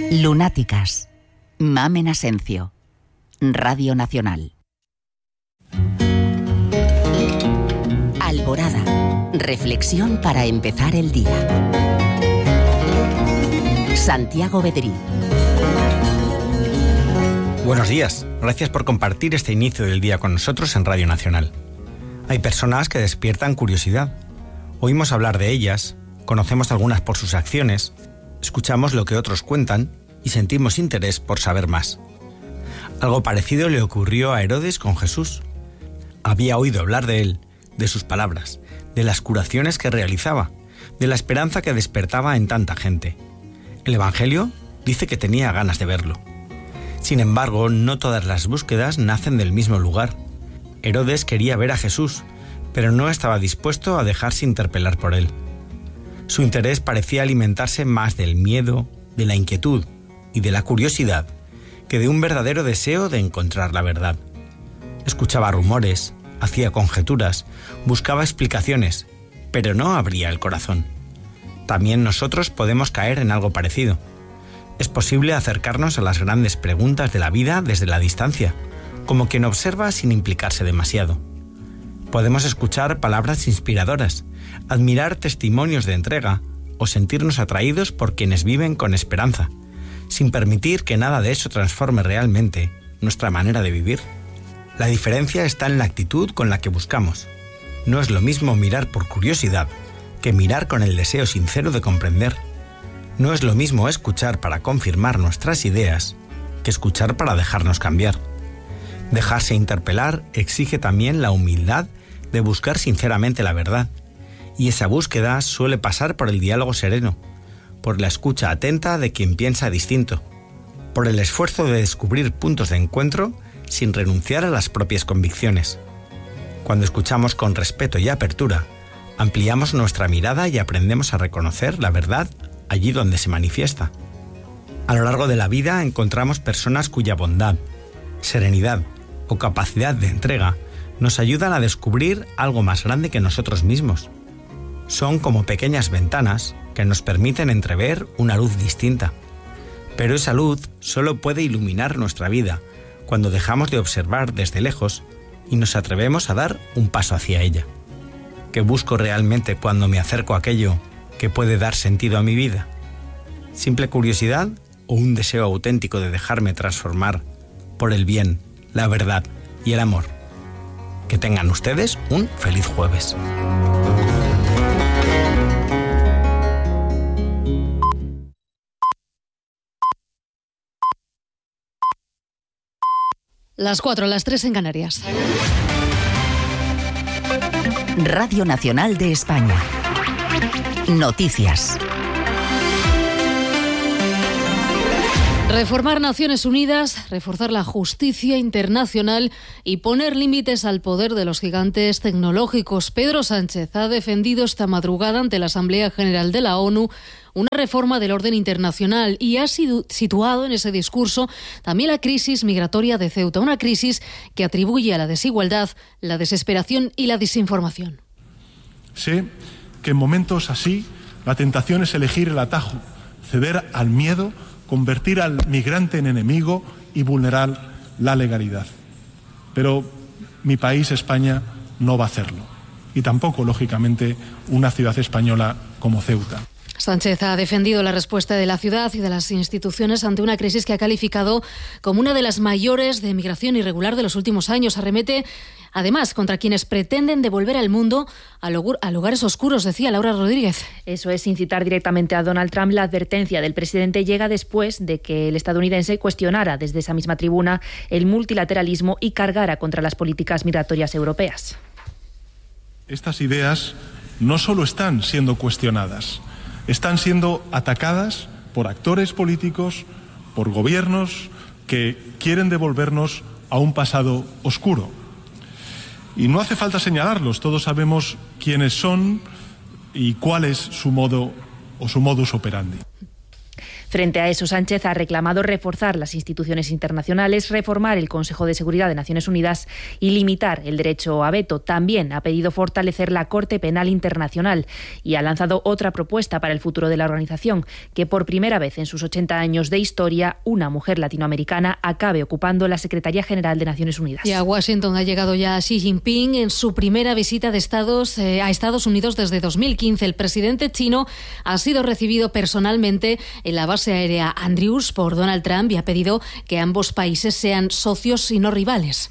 Lunáticas. Mamen Asencio. Radio Nacional. Alborada. Reflexión para empezar el día. Santiago Bedrí. Buenos días. Gracias por compartir este inicio del día con nosotros en Radio Nacional. Hay personas que despiertan curiosidad. Oímos hablar de ellas, conocemos algunas por sus acciones, escuchamos lo que otros cuentan y sentimos interés por saber más. Algo parecido le ocurrió a Herodes con Jesús. Había oído hablar de él, de sus palabras, de las curaciones que realizaba, de la esperanza que despertaba en tanta gente. El Evangelio dice que tenía ganas de verlo. Sin embargo, no todas las búsquedas nacen del mismo lugar. Herodes quería ver a Jesús, pero no estaba dispuesto a dejarse interpelar por él. Su interés parecía alimentarse más del miedo, de la inquietud y de la curiosidad que de un verdadero deseo de encontrar la verdad. Escuchaba rumores, hacía conjeturas, buscaba explicaciones, pero no abría el corazón. También nosotros podemos caer en algo parecido. Es posible acercarnos a las grandes preguntas de la vida desde la distancia, como quien observa sin implicarse demasiado. Podemos escuchar palabras inspiradoras, admirar testimonios de entrega o sentirnos atraídos por quienes viven con esperanza, sin permitir que nada de eso transforme realmente nuestra manera de vivir. La diferencia está en la actitud con la que buscamos. No es lo mismo mirar por curiosidad que mirar con el deseo sincero de comprender. No es lo mismo escuchar para confirmar nuestras ideas que escuchar para dejarnos cambiar. Dejarse interpelar exige también la humildad de buscar sinceramente la verdad, y esa búsqueda suele pasar por el diálogo sereno, por la escucha atenta de quien piensa distinto, por el esfuerzo de descubrir puntos de encuentro sin renunciar a las propias convicciones. Cuando escuchamos con respeto y apertura, ampliamos nuestra mirada y aprendemos a reconocer la verdad allí donde se manifiesta. A lo largo de la vida encontramos personas cuya bondad, serenidad o capacidad de entrega nos ayudan a descubrir algo más grande que nosotros mismos. Son como pequeñas ventanas que nos permiten entrever una luz distinta. Pero esa luz solo puede iluminar nuestra vida cuando dejamos de observar desde lejos y nos atrevemos a dar un paso hacia ella. ¿Qué busco realmente cuando me acerco a aquello que puede dar sentido a mi vida? ¿Simple curiosidad o un deseo auténtico de dejarme transformar por el bien, la verdad y el amor? Que tengan ustedes un feliz jueves. Las 4, las 3 en Canarias. Radio Nacional de España. Noticias. Reformar Naciones Unidas, reforzar la justicia internacional y poner límites al poder de los gigantes tecnológicos. Pedro Sánchez ha defendido esta madrugada ante la Asamblea General de la ONU una reforma del orden internacional y ha situado en ese discurso también la crisis migratoria de Ceuta, una crisis que atribuye a la desigualdad, la desesperación y la desinformación. Sé que en momentos así la tentación es elegir el atajo, ceder al miedo, convertir al migrante en enemigo y vulnerar la legalidad. Pero mi país, España, no va a hacerlo. Y tampoco, lógicamente, una ciudad española como Ceuta. Sánchez ha defendido la respuesta de la ciudad y de las instituciones ante una crisis que ha calificado como una de las mayores de migración irregular de los últimos años. Arremete, además, contra quienes pretenden devolver al mundo a lugares oscuros, decía Laura Rodríguez. Eso es incitar directamente a Donald Trump. La advertencia del presidente llega después de que el estadounidense cuestionara desde esa misma tribuna el multilateralismo y cargara contra las políticas migratorias europeas. Estas ideas no solo están siendo cuestionadas, están siendo atacadas por actores políticos, por gobiernos que quieren devolvernos a un pasado oscuro. Y no hace falta señalarlos, todos sabemos quiénes son y cuál es su modo o su modus operandi. Frente a eso, Sánchez ha reclamado reforzar las instituciones internacionales, reformar el Consejo de Seguridad de Naciones Unidas y limitar el derecho a veto. También ha pedido fortalecer la Corte Penal Internacional y ha lanzado otra propuesta para el futuro de la organización, que por primera vez en sus 80 años de historia, una mujer latinoamericana acabe ocupando la Secretaría General de Naciones Unidas. Y a Washington ha llegado ya Xi Jinping en su primera visita a Estados Unidos desde 2015. El presidente chino ha sido recibido personalmente en la base aérea Andrews por Donald Trump y ha pedido que ambos países sean socios y no rivales.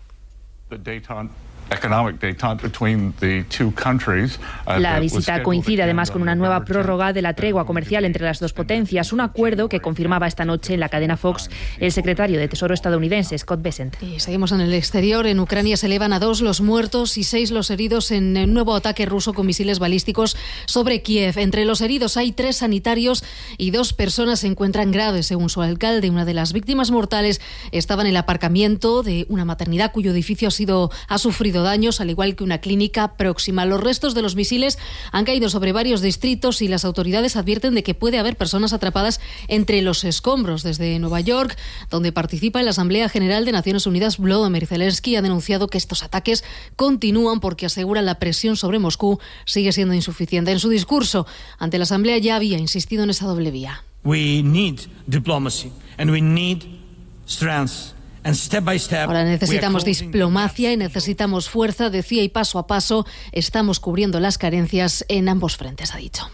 La visita coincide además con una nueva prórroga de la tregua comercial entre las dos potencias, un acuerdo que confirmaba esta noche en la cadena Fox el secretario de Tesoro estadounidense, Scott Bessent. Y seguimos en el exterior. En Ucrania se elevan a 2 los muertos y 6 los heridos en un nuevo ataque ruso con misiles balísticos sobre Kiev. Entre los heridos hay 3 sanitarios y 2 personas se encuentran graves, según su alcalde. Una de las víctimas mortales estaba en el aparcamiento de una maternidad cuyo edificio ha sufrido daños, al igual que una clínica próxima. Los restos de los misiles han caído sobre varios distritos y las autoridades advierten de que puede haber personas atrapadas entre los escombros. Desde Nueva York, donde participa en la Asamblea General de Naciones Unidas, Volodymyr Zelensky ha denunciado que estos ataques continúan porque aseguran la presión sobre Moscú sigue siendo insuficiente. En su discurso ante la Asamblea ya había insistido en esa doble vía. We need diplomacy and we need strength. Ahora necesitamos diplomacia y necesitamos fuerza, decía, y paso a paso estamos cubriendo las carencias en ambos frentes, ha dicho.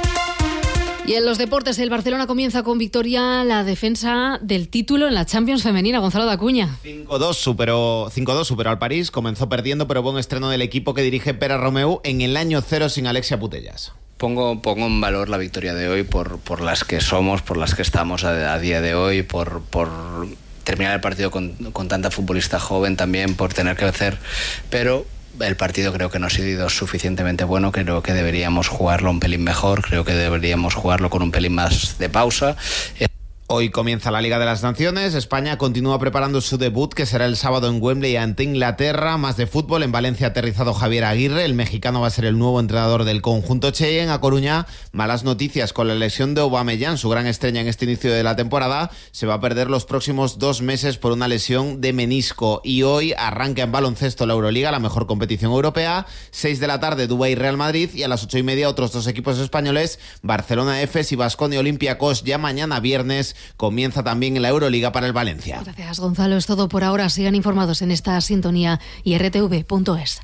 Y en los deportes, el Barcelona comienza con victoria la defensa del título en la Champions femenina. Gonzalo Dacuña. 5-2 superó al París, comenzó perdiendo, pero buen estreno del equipo que dirige Pere Romeu en el año 0 sin Alexia Putellas. Pongo en valor la victoria de hoy por las que somos, por las que estamos a día de hoy, por terminar el partido con tanta futbolista joven también, por tener que hacer, pero el partido creo que no ha sido suficientemente bueno, creo que deberíamos jugarlo un pelín mejor, creo que deberíamos jugarlo con un pelín más de pausa. Hoy comienza la Liga de las Naciones. España continúa preparando su debut, que será el sábado en Wembley ante Inglaterra. Más de fútbol. En Valencia ha aterrizado Javier Aguirre. El mexicano va a ser el nuevo entrenador del conjunto Cheyenne. A Coruña, malas noticias con la lesión de Aubameyang, su gran estrella en este inicio de la temporada. Se va a perder los próximos 2 meses por una lesión de menisco. Y hoy arranca en baloncesto la Euroliga, la mejor competición europea. 6 de la tarde, Dubái Real Madrid. Y a las 8:30, otros 2 equipos españoles, Barcelona Efes y Baskonia Olympiacos. Ya mañana viernes comienza también en la Euroliga para el Valencia. Gracias, Gonzalo. Es todo por ahora. Sigan informados en esta sintonía y rtv.es.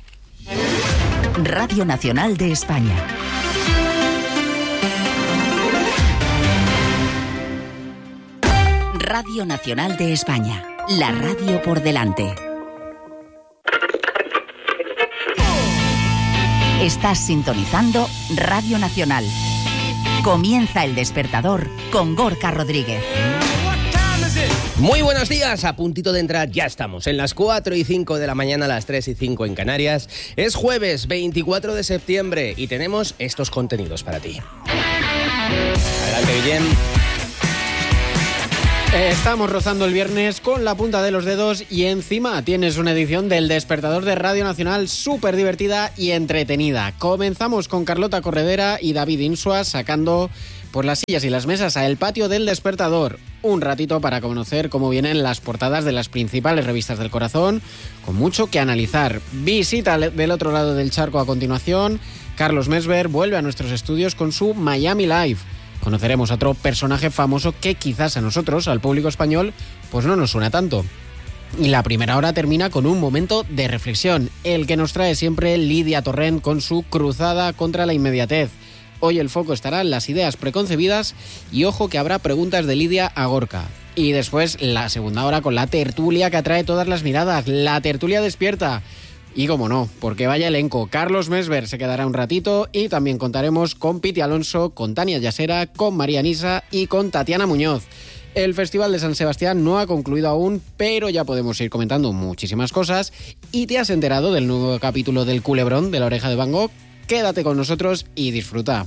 Radio Nacional de España. Radio Nacional de España. La radio por delante. Estás sintonizando Radio Nacional. Comienza El Despertador con Gorka Rodríguez. Muy buenos días, a puntito de entrar, ya estamos en las 4:05 de la mañana, las 3:05 en Canarias. Es jueves 24 de septiembre y tenemos estos contenidos para ti. Adelante, Guillem. Estamos rozando el viernes con la punta de los dedos y encima tienes una edición del Despertador de Radio Nacional súper divertida y entretenida. Comenzamos con Carlota Corredera y David Insua sacando por las sillas y las mesas al patio del Despertador. Un ratito para conocer cómo vienen las portadas de las principales revistas del corazón, con mucho que analizar. Visita del otro lado del charco a continuación. Carlos Mesver vuelve a nuestros estudios con su Miami Live. Conoceremos a otro personaje famoso que quizás a nosotros, al público español, pues no nos suena tanto. Y la primera hora termina con un momento de reflexión, el que nos trae siempre Lidia Torrent con su cruzada contra la inmediatez. Hoy el foco estará en las ideas preconcebidas y ojo que habrá preguntas de Lidia a Gorka. Y después la segunda hora con la tertulia que atrae todas las miradas, la tertulia despierta. Y como no, porque vaya elenco, Carlos Mesver se quedará un ratito y también contaremos con Piti Alonso, con Tania Yasera, con María Nisa y con Tatiana Muñoz. El Festival de San Sebastián no ha concluido aún, pero ya podemos ir comentando muchísimas cosas. ¿Y te has enterado del nuevo capítulo del Culebrón de La Oreja de Van Gogh? Quédate con nosotros y disfruta.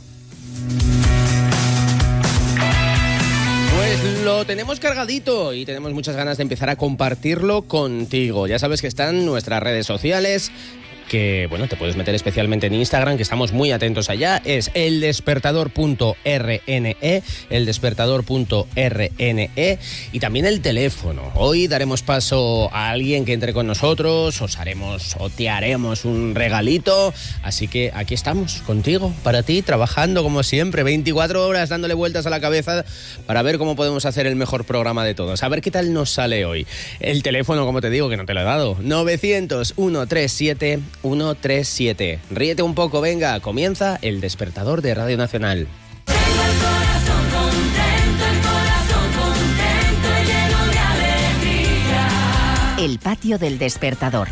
Pues lo tenemos cargadito y tenemos muchas ganas de empezar a compartirlo contigo. Ya sabes que están nuestras redes sociales, que, bueno, te puedes meter especialmente en Instagram, que estamos muy atentos allá. Es eldespertador.rne, eldespertador.rne, y también el teléfono. Hoy daremos paso a alguien que entre con nosotros, te haremos un regalito, así que aquí estamos contigo, para ti, trabajando como siempre, 24 horas dándole vueltas a la cabeza para ver cómo podemos hacer el mejor programa de todos. A ver qué tal nos sale hoy. El teléfono, como te digo, que no te lo he dado, 900-137-137. Ríete un poco, venga, comienza El Despertador de Radio Nacional. El patio del Despertador.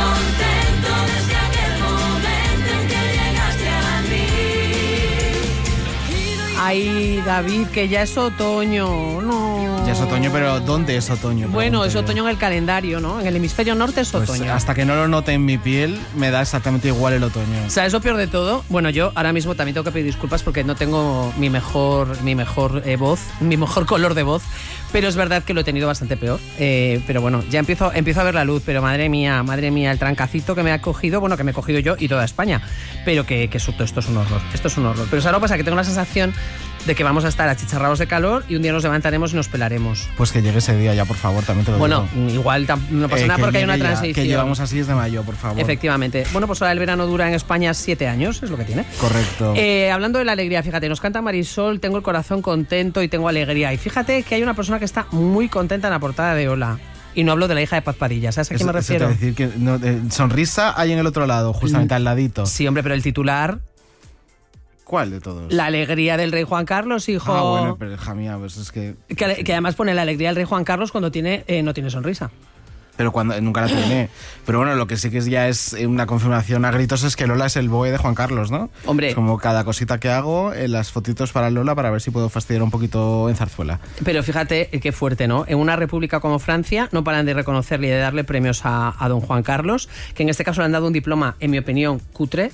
Ay, David, que ya es otoño, no. Ya es otoño, pero ¿dónde es otoño? Bueno, es otoño en el calendario, ¿no? En el hemisferio norte es otoño. Pues hasta que no lo note en mi piel, me da exactamente igual el otoño. ¿Sabes lo peor de todo? Bueno, yo ahora mismo también tengo que pedir disculpas porque no tengo mi mejor voz, mi mejor color de voz, pero es verdad que lo he tenido bastante peor. Pero bueno, ya empiezo a ver la luz, pero madre mía, el trancacito que me ha cogido, bueno, que me he cogido yo y toda España, pero que esto es un horror, Pero ¿sabes lo que pasa? Que tengo la sensación de que vamos a estar achicharrados de calor y un día nos levantaremos y nos pelaremos. Pues que llegue ese día ya, por favor, también te lo digo. Bueno, igual no pasa nada porque hay una transición. Que llevamos así desde mayo, por favor. Efectivamente. Bueno, pues ahora el verano dura en España 7 años, es lo que tiene. Correcto. Hablando de la alegría, fíjate, nos canta Marisol, tengo el corazón contento y tengo alegría. Y fíjate que hay una persona que está muy contenta en la portada de Hola. Y no hablo de la hija de Paz Padilla, ¿sabes a quién me refiero? Eso te decir que sonrisa hay en el otro lado, justamente al ladito. Sí, hombre, pero el titular... ¿Cuál de todos? La alegría del rey Juan Carlos, hijo. Ah, bueno, pero hija mía, pues es que... Que además pone la alegría del rey Juan Carlos cuando no tiene sonrisa. Pero cuando nunca la tiene. Pero bueno, lo que sí que ya es una confirmación a gritos es que Lola es el boe de Juan Carlos, ¿no? Hombre. Es como cada cosita que hago, las fotitos para Lola para ver si puedo fastidiar un poquito en Zarzuela. Pero fíjate qué fuerte, ¿no? En una república como Francia no paran de reconocerle y de darle premios a don Juan Carlos, que en este caso le han dado un diploma, en mi opinión, cutre.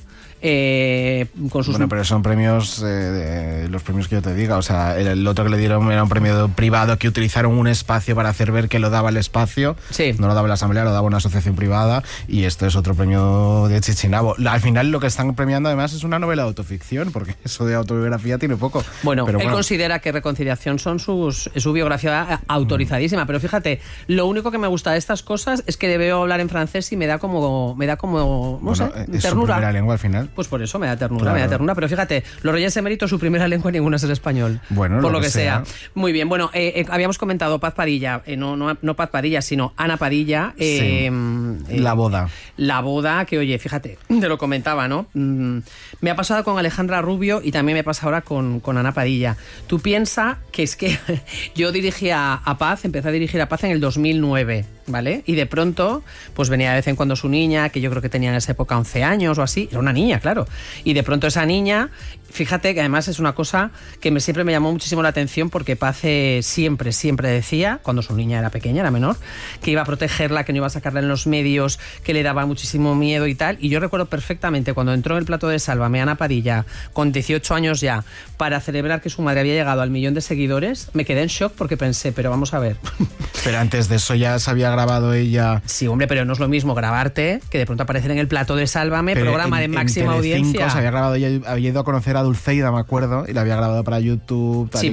Con sus... Bueno, pero son premios, los premios que yo te diga. O sea, el otro que le dieron era un premio privado que utilizaron un espacio para hacer ver que lo daba el espacio. Sí. No lo daba la asamblea, lo daba una asociación privada. Y esto es otro premio de Chichinabo. Al final lo que están premiando además es una novela de autoficción, porque eso de autobiografía tiene poco. Bueno, pero él considera que Reconciliación son su biografía autorizadísima. Pero fíjate, lo único que me gusta de estas cosas es que le veo hablar en francés y me da como no sé, es ternura. Su primera lengua al final. Pues por eso me da ternura, claro. me da ternura. Pero fíjate, los Reyes Eméritos, su primera lengua ninguna es el español. Bueno, por lo que sea. Muy bien, bueno, habíamos comentado Paz Padilla, no Paz Padilla, sino Ana Padilla. Sí. La boda. La boda, que oye, fíjate, te lo comentaba, ¿no? Me ha pasado con Alejandra Rubio y también me pasa ahora con Ana Padilla. Tú piensas que es que yo empecé a dirigir a Paz en el 2009, ¿vale? Y de pronto, pues venía de vez en cuando su niña, que yo creo que tenía en esa época 11 años o así, era una niña, claro. Y de pronto esa niña, fíjate que además es una cosa que siempre me llamó muchísimo la atención, porque Paz siempre decía, cuando su niña era pequeña, era menor, que iba a protegerla, que no iba a sacarla en los medios, que le daba muchísimo miedo y tal. Y yo recuerdo perfectamente cuando entró en el plato de Sálvame Ana Padilla, con 18 años ya, para celebrar que su madre había llegado al 1.000.000 de seguidores, me quedé en shock porque pensé, pero vamos a ver. Pero antes de eso ya se había grabado ella. Sí, hombre, pero no es lo mismo grabarte que de pronto aparecer en el plato de Sálvame, pero programa de máxima audiencia. Se había grabado, ella había ido a conocer a Dulceida, me acuerdo, y la había grabado para YouTube. Tal. Sí,